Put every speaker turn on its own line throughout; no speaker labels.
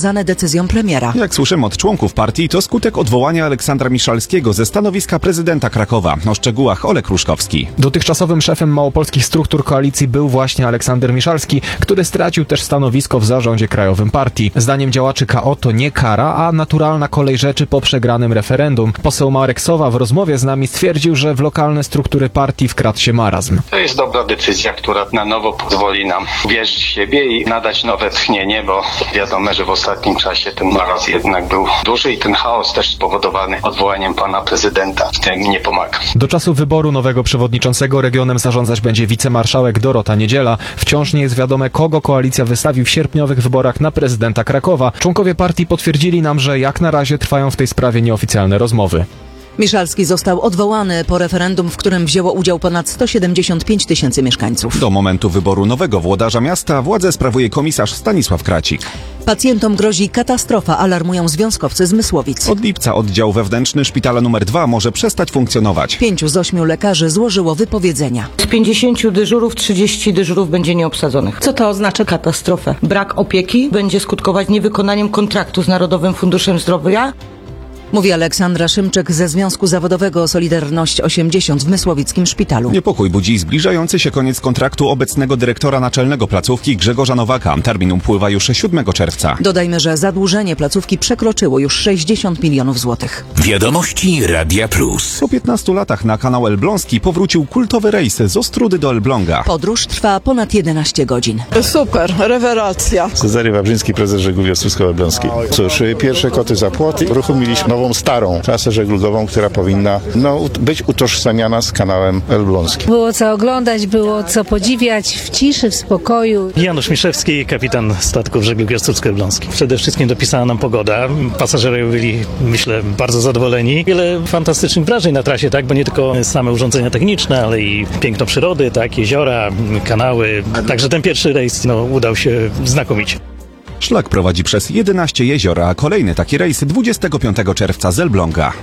związane decyzją premiera.
Jak słyszymy od członków partii, to skutek odwołania Aleksandra Miszalskiego ze stanowiska prezydenta Krakowa. O szczegółach Olek Ruszkowski.
Dotychczasowym szefem małopolskich struktur koalicji był właśnie Aleksander Miszalski, który stracił też stanowisko w zarządzie krajowym partii. Zdaniem działaczy KO to nie kara, a naturalna kolej rzeczy po przegranym referendum. Poseł Marek Sowa w rozmowie z nami stwierdził, że w lokalne struktury partii wkradł się marazm.
To jest dobra decyzja, która na nowo pozwoli nam wierzyć w siebie i nadać nowe tchnienie, bo wiadomo, że w ostatnim czasie ten marazm jednak był duży i ten chaos też spowodowany odwołaniem pana prezydenta w tym nie pomaga.
Do czasu wyboru nowego przewodniczącego regionem zarządzać będzie wicemarszałek Dorota Niedziela. Wciąż nie jest wiadome, kogo koalicja wystawi w sierpniowych wyborach na prezydenta Krakowa. Członkowie partii potwierdzili nam, że jak na razie trwają w tej sprawie nieoficjalne rozmowy.
Miszalski został odwołany po referendum, w którym wzięło udział ponad 175 000 mieszkańców.
Do momentu wyboru nowego włodarza miasta władzę sprawuje komisarz Stanisław Kracik.
Pacjentom grozi katastrofa, alarmują związkowcy z Mysłowic.
Od lipca oddział wewnętrzny szpitala nr 2 może przestać funkcjonować.
5 z 8 lekarzy złożyło wypowiedzenia.
Z 50 dyżurów 30 dyżurów będzie nieobsadzonych. Co to oznacza? Katastrofę. Brak opieki będzie skutkować niewykonaniem kontraktu z Narodowym Funduszem Zdrowia.
Mówi Aleksandra Szymczyk ze Związku Zawodowego Solidarność 80 w Mysłowickim Szpitalu.
Niepokój budzi zbliżający się koniec kontraktu obecnego dyrektora naczelnego placówki Grzegorza Nowaka. Termin upływa już 7 czerwca.
Dodajmy, że zadłużenie placówki przekroczyło już 60 milionów złotych.
Wiadomości Radia Plus.
Po 15 latach na kanał Elbląski powrócił kultowy rejs z Ostródy do Elbląga.
Podróż trwa ponad 11 godzin.
Super, rewelacja.
Cezary Wawrzyński, prezes żeglugi Ostrówsko-Elbląskiej. Cóż, pierwsze koty za płot. Uruchomiliśmy nową, starą trasę żeglugową, która powinna być utożsamiana z kanałem Elbląskim.
Było co oglądać, było co podziwiać w ciszy, w spokoju.
Janusz Miszewski, kapitan statków żeglugi Ostrówko-Elbląskiej. Przede wszystkim dopisała nam pogoda. Pasażerowie byli, myślę, bardzo zadowoleni. Wiele fantastycznych wrażeń na trasie, tak, bo nie tylko same urządzenia techniczne, ale i piękno przyrody, tak, jeziora, kanały. Także ten pierwszy rejs udał się znakomicie.
Szlak prowadzi przez 11 jezior, a kolejny taki rejs 25 czerwca z Elbląga.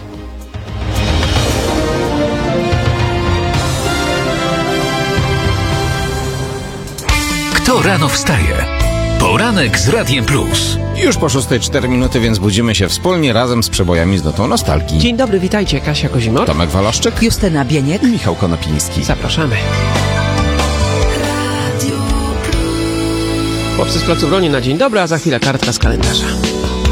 Kto rano wstaje? Poranek z Radiem Plus.
Już po 6:04, więc budzimy się wspólnie razem z przebojami z notą nostalgii.
Dzień dobry, witajcie. Kasia Kozimok,
Tomek Walaszczyk,
Justyna Bieniek
i Michał Konopiński.
Zapraszamy. Chłopcy z placu broni na dzień dobry, a za chwilę kartka z kalendarza.